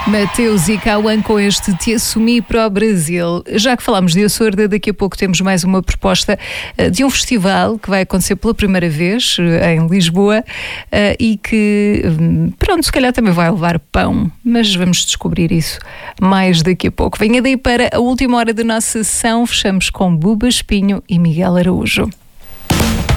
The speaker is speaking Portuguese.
Mateus e Cauã com este Te Assumi para o Brasil. Já que falámos de Açorda, daqui a pouco temos mais uma proposta de um festival que vai acontecer pela primeira vez em Lisboa e que, pronto, se calhar também vai levar pão, mas vamos descobrir isso mais daqui a pouco. Venha daí para a última hora da nossa sessão, fechamos com Buba Espinho e Miguel Araújo.